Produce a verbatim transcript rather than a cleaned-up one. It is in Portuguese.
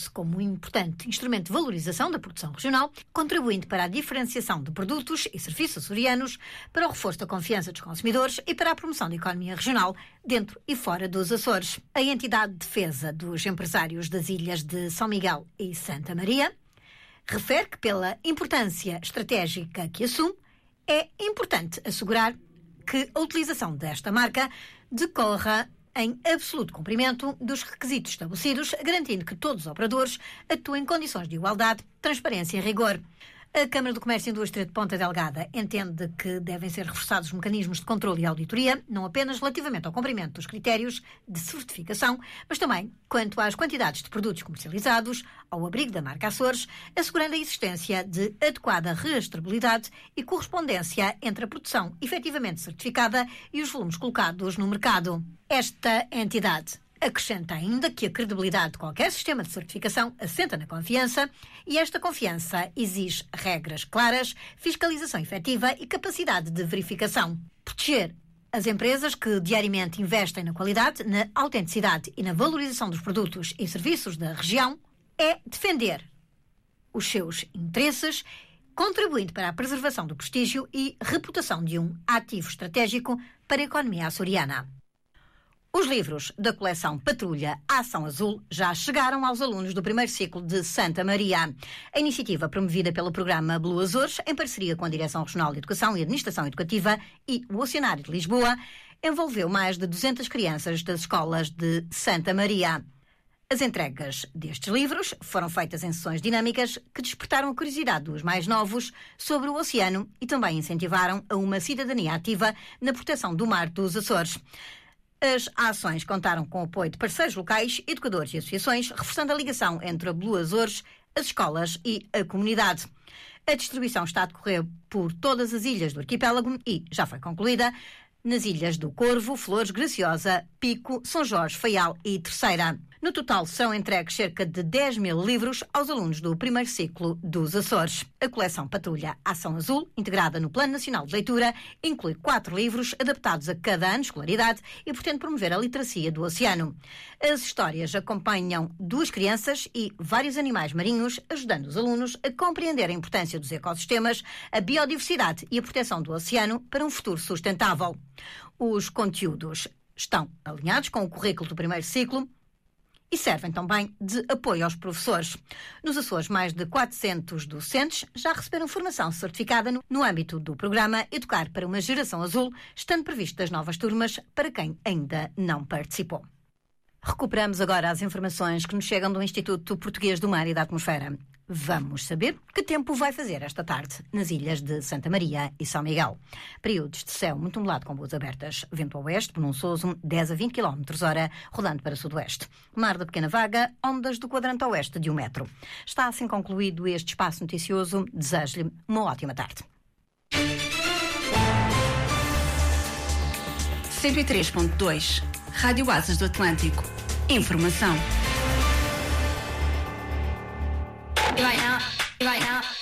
afirma-se como um importante instrumento de valorização da produção regional, contribuindo para a diferenciação de produtos e serviços açorianos, para o reforço da confiança dos consumidores e para a promoção da economia regional dentro e fora dos Açores. A entidade de defesa dos empresários das ilhas de São Miguel e Santa Maria refere que, pela importância estratégica que assume, é importante assegurar que a utilização desta marca decorra em absoluto cumprimento dos requisitos estabelecidos, garantindo que todos os operadores atuem em condições de igualdade, transparência e rigor. A Câmara do Comércio e Indústria de Ponta Delgada entende que devem ser reforçados os mecanismos de controle e auditoria, não apenas relativamente ao cumprimento dos critérios de certificação, mas também quanto às quantidades de produtos comercializados, ao abrigo da marca Açores, assegurando a existência de adequada rastreabilidade e correspondência entre a produção efetivamente certificada e os volumes colocados no mercado. Esta entidade acrescenta ainda que a credibilidade de qualquer sistema de certificação assenta na confiança e esta confiança exige regras claras, fiscalização efetiva e capacidade de verificação. Proteger as empresas que diariamente investem na qualidade, na autenticidade e na valorização dos produtos e serviços da região é defender os seus interesses, contribuindo para a preservação do prestígio e reputação de um ativo estratégico para a economia açoriana. Os livros da coleção Patrulha Ação Azul já chegaram aos alunos do primeiro ciclo de Santa Maria. A iniciativa, promovida pelo programa Blue Açores, em parceria com a Direção Regional de Educação e Administração Educativa e o Oceanário de Lisboa, envolveu mais de duzentas crianças das escolas de Santa Maria. As entregas destes livros foram feitas em sessões dinâmicas que despertaram a curiosidade dos mais novos sobre o oceano e também incentivaram a uma cidadania ativa na proteção do mar dos Açores. As ações contaram com o apoio de parceiros locais, educadores e associações, reforçando a ligação entre a Blue Açores, as escolas e a comunidade. A distribuição está a decorrer por todas as ilhas do arquipélago e já foi concluída nas ilhas do Corvo, Flores, Graciosa, Pico, São Jorge, Faial e Terceira. No total, são entregues cerca de dez mil livros aos alunos do primeiro ciclo dos Açores. A coleção Patrulha Ação Azul, integrada no Plano Nacional de Leitura, inclui quatro livros adaptados a cada ano de escolaridade e pretende promover a literacia do oceano. As histórias acompanham duas crianças e vários animais marinhos, ajudando os alunos a compreender a importância dos ecossistemas, a biodiversidade e a proteção do oceano para um futuro sustentável. Os conteúdos estão alinhados com o currículo do primeiro ciclo e servem também de apoio aos professores. Nos Açores, mais de quatrocentos docentes já receberam formação certificada no, no âmbito do programa Educar para uma Geração Azul, estando previstas novas turmas para quem ainda não participou. Recuperamos agora as informações que nos chegam do Instituto Português do Mar e da Atmosfera. Vamos saber que tempo vai fazer esta tarde nas ilhas de Santa Maria e São Miguel. Períodos de céu muito nublado com boas abertas. Vento a oeste, pronuncioso, dez a vinte quilómetros hora, rodando para sudoeste. Mar da pequena vaga, ondas do quadrante oeste de um metro. Está assim concluído este espaço noticioso. Desejo-lhe uma ótima tarde. cento e três ponto dois Rádio Asas do Atlântico. Informação. Right now, right now.